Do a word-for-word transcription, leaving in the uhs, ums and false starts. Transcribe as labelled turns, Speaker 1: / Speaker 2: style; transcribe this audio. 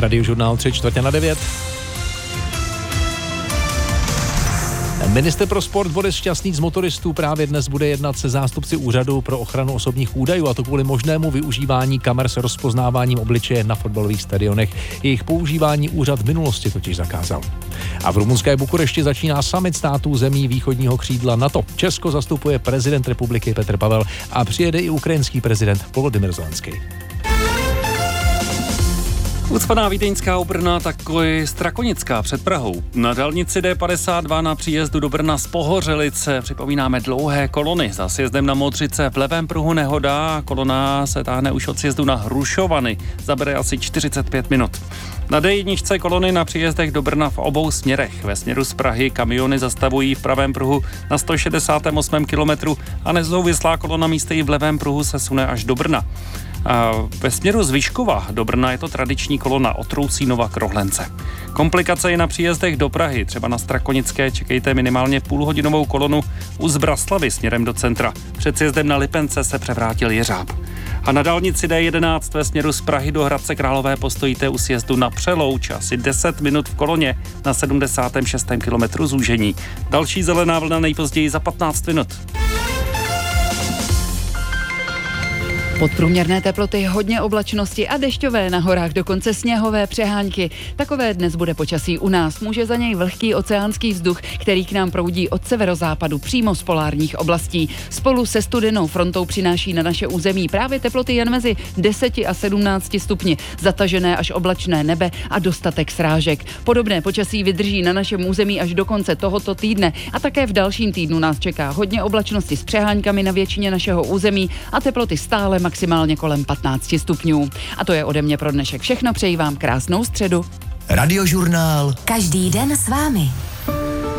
Speaker 1: Radiožurnál tři čtvrtě na devět. Ministr pro sport Boris Šťastný z motoristů právě dnes bude jednat se zástupci Úřadu pro ochranu osobních údajů, a to kvůli možnému využívání kamer s rozpoznáváním obličeje na fotbalových stadionech. Jejich používání úřad v minulosti totiž zakázal. A v rumunské Bukurešti začíná summit států zemí východního křídla NATO. Česko zastupuje prezident republiky Petr Pavel a přijede i ukrajinský prezident Volodymyr Zelenský.
Speaker 2: Ucpaná vídeňská u Brna, takový Strakonická před Prahou. Na dálnici D padesát dva na příjezdu do Brna z Pohořelice připomínáme dlouhé kolony. Za sjezdem na Modřice v levém pruhu nehoda, kolona se táhne už od sjezdu na Hrušovany. Zabere asi čtyřicet pět minut. Na D jedna kolony na příjezdech do Brna v obou směrech. Ve směru z Prahy kamiony zastavují v pravém pruhu na sto šedesátém osmém kilometru a nesouvislá kolona místy i v levém pruhu se sune až do Brna. A ve směru z Vyškova do Brna je to tradiční kolona od Troucínova k Rohlence. Komplikace je na příjezdech do Prahy, třeba na Strakonické čekejte minimálně půlhodinovou kolonu u Zbraslavy směrem do centra. Před sjezdem na Lipence se převrátil jeřáb. A na dálnici D jedenáct ve směru z Prahy do Hradce Králové postojíte u sjezdu na Přelouč asi deset minut v koloně na sedmdesátém šestém kilometru zúžení. Další zelená vlna nejpozději za patnáct minut.
Speaker 3: Podprůměrné teploty, hodně oblačnosti a dešťové, na horách dokonce sněhové přehánky. Takové dnes bude počasí u nás. Může za něj vlhký oceánský vzduch, který k nám proudí od severozápadu přímo z polárních oblastí. Spolu se studenou frontou přináší na naše území právě teploty jen mezi deseti a sedmnácti stupni, zatažené až oblačné nebe a dostatek srážek. Podobné počasí vydrží na našem území až do konce tohoto týdne a také v dalším týdnu nás čeká hodně oblačnosti s přeháňkami na většině našeho území a teploty stále maximálně kolem patnácti stupňů. A to je ode mě pro dnešek všechno. Přeji vám krásnou středu.
Speaker 4: Radiožurnál.
Speaker 5: Každý den s vámi.